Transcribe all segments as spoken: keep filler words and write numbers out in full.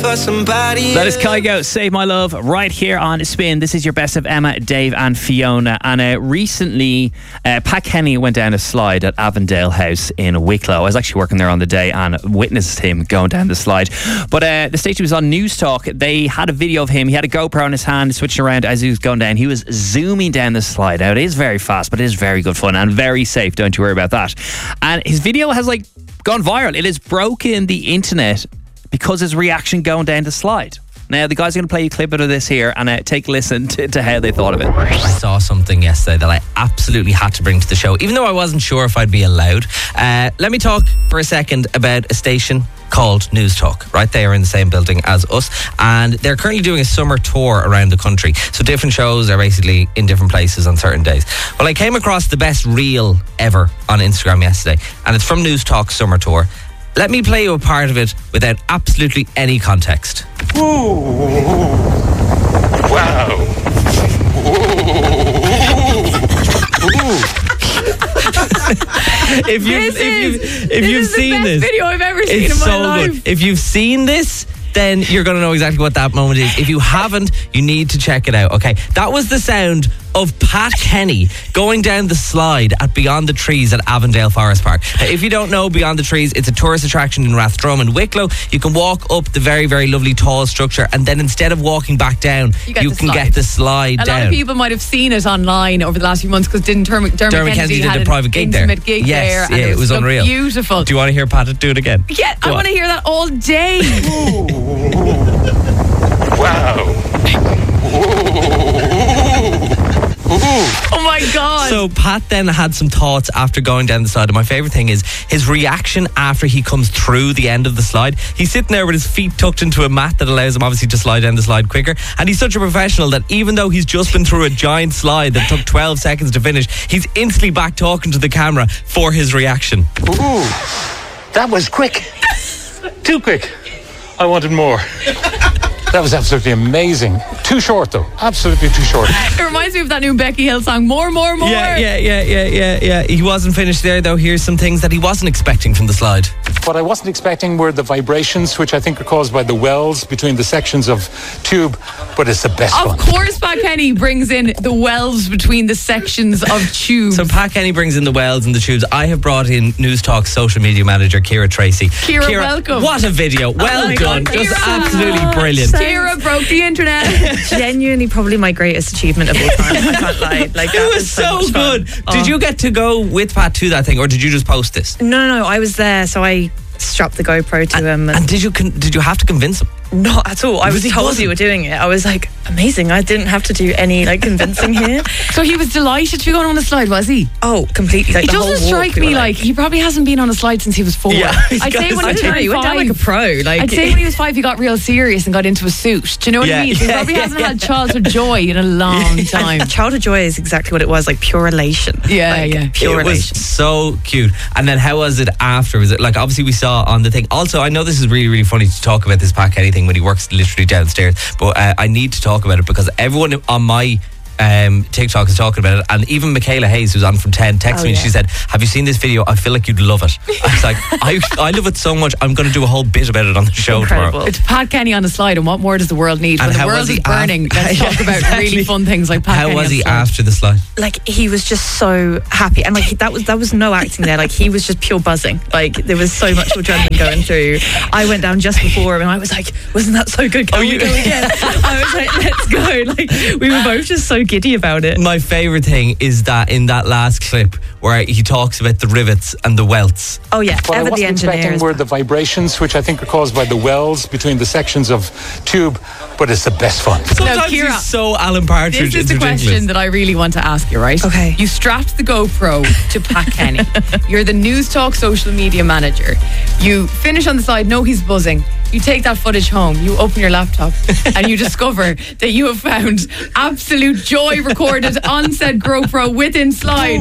for somebody. That is Kygo, Save My Love, right here on Spin. This is your best of Emma, Dave and Fiona. And uh, recently, uh, Pat Kenny went down a slide at Avondale House in Wicklow. I was actually working there on the day and witnessed him going down the slide. But uh, the station was on News Talk. They had a video of him. He had a GoPro in his hand, switching around as he was going down. He was zooming down the slide. Now, it is very fast, but it is very good fun and very safe. Don't you worry about that. And his video has like gone viral. It has broken the internet because his reaction going down the slide. Now, the guys are going to play you a clip of this here and uh, take a listen to, to how they thought of it. I saw something yesterday that I absolutely had to bring to the show, even though I wasn't sure if I'd be allowed. Uh, let me talk for a second about a station called News Talk. Right, they are in the same building as us, and they're currently doing a summer tour around the country. So different shows are basically in different places on certain days. Well, I came across the best reel ever on Instagram yesterday, and it's from News Talk Summer Tour. Let me play you a part of it without absolutely any context. Ooh. Wow. if you've, This if you've, is- if this you've is the seen best this, video I've ever seen it's in my so life. good. If you've seen this, then you're going to know exactly what that moment is. If you haven't, you need to check it out. Okay, that was the sound of Pat Kenny going down the slide at Beyond the Trees at Avondale Forest Park. Now, if you don't know Beyond the Trees, it's a tourist attraction in Rathdrum and Wicklow. You can walk up the very, very lovely tall structure, and then instead of walking back down, You get you the can slide. get the slide A down. lot of people might have seen it online over the last few months because didn't Dermot, Dermot, Dermot Kennedy, Kennedy did had a an private gig there. intimate gig Yes, there, and yeah, it was looked unreal. Beautiful. Do you want to hear Pat do it again? Yeah, Go I on. want to hear that all day. Wow. Oh my God. So Pat then had some thoughts after going down the slide, and my favourite thing is his reaction after he comes through the end of the slide. He's sitting there with his feet tucked into a mat that allows him obviously to slide down the slide quicker, and he's such a professional that even though he's just been through a giant slide that took twelve seconds to finish, he's instantly back talking to the camera for his reaction. Ooh. That was quick. Too quick. I wanted more. That was absolutely amazing. Too short, though. Absolutely too short. It reminds me of that new Becky Hill song, More, More, More. Yeah, yeah, yeah, yeah, yeah, yeah. He wasn't finished there though. Here's some things that he wasn't expecting from the slide. What I wasn't expecting were the vibrations, which I think are caused by the wells between the sections of tube, but it's the best Of one. course, Pat Kenny brings in the wells between the sections of tubes. So Pat Kenny brings in the wells and the tubes. I have brought in News Talk's social media manager, Kira Tracy. Kira, welcome. What a video. Well my done. God, Just Kira. absolutely brilliant. Kira broke the internet. Genuinely probably my greatest achievement of all time. I can't lie. Like, that It was so much fun. good. Oh. Did you get to go with Pat to that thing, or did you just post this? No, no, no. I was there, so I strapped the GoPro to him. And And did you con- did you have to convince him? not at all. I was He told wasn't. you were doing it. I was like, amazing. I didn't have to do any like convincing here. So he was delighted to be going on the slide, was he? Oh, completely. Like, It the whole doesn't walk, strike we me were like he probably hasn't been on a slide since he was four. Yeah, I'd say when I he don't know. turned You went down like a five. pro. Like, I'd say when he was five, he got real serious and got into a suit. Do you know what Yeah, I mean? So he yeah, probably yeah, hasn't yeah. had childhood joy in a long time. childhood joy is exactly what it was. Like pure elation. Yeah, Like, yeah. Pure it was elation. so cute. And then how was it after? Was it like, obviously we saw on the thing. Also, I know this is really, really funny to talk about this Pat Kenny thing when he works literally downstairs, but uh, I need to talk about it because everyone on my um, TikTok is talking about it, and even Michaela Hayes, who's on from ten, texted Oh, me and yeah. she said, have you seen this video? I feel like you'd love it. I was like, I, I love it so much, I'm going to do a whole bit about it on the show Incredible. tomorrow. It's Pat Kenny on a slide, and what more does the world need? And When the how world was is he burning, af- let's Yeah, talk about exactly. really fun things like Pat How Kenny was on he the slide. after the slide? Like he was just so happy, and like he, that was that was no acting there. Like he was just pure buzzing. Like there was so much adrenaline going through. I went down just before him, and I was like, "Wasn't that so good? Can Oh, we you- go again?" I was like, "Let's go!" Like we were both just so giddy about it. My favourite thing is that in that last clip where he talks about the rivets and the welts. Oh yeah, What I Ever the wasn't engineer. expecting is- were the vibrations, which I think are caused by the wells between the sections of tube, but it's the best fun. Sometimes Kira, he's so Alan Partridge. This is it's the ridiculous. question that I really want to ask you, right? Okay. You strapped the GoPro to Pat Kenny. You're the News Talk social media manager. You finish on the slide, know he's buzzing. You take that footage home, you open your laptop, and you discover that you have found absolute joy recorded on said GoPro within slide.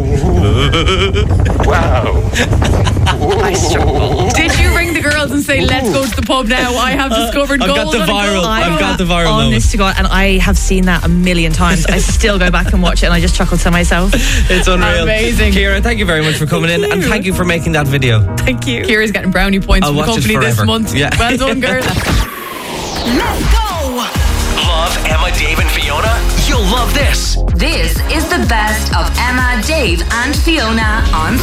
Wow. I struggle. Did you ring the girls and say, let's go to the pub now? I have discovered I've gold got the on a viral- gold I've got the viral Honest moment. to God, and I have seen that a million times. I still go back and watch it, and I just chuckle to myself. It's unreal. Amazing. Kira, thank you very much for coming in, and thank you for making that video. Thank you. Kira's getting brownie points I'll from the watch it company this forever. month. Yeah. Well done, girl. Let's go! Love Emma, Dave, and Fiona? You'll love this. This is the best of Emma, Dave, and Fiona on